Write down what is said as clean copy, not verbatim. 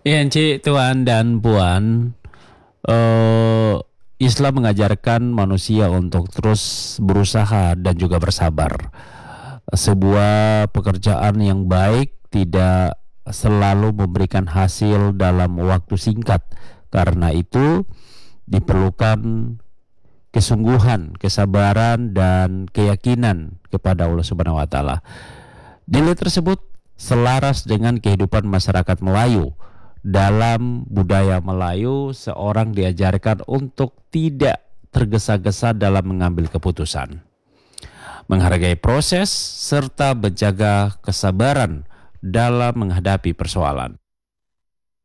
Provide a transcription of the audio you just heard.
Ya, Encik, Tuan dan Puan, eh, Islam mengajarkan manusia untuk terus berusaha dan juga bersabar. Sebuah pekerjaan yang baik tidak selalu memberikan hasil dalam waktu singkat. Karena itu diperlukan kesungguhan, kesabaran dan keyakinan kepada Allah Subhanahu wa taala. Nilai tersebut selaras dengan kehidupan masyarakat Melayu. Dalam budaya Melayu, seorang diajarkan untuk tidak tergesa-gesa dalam mengambil keputusan, menghargai proses, serta menjaga kesabaran dalam menghadapi persoalan.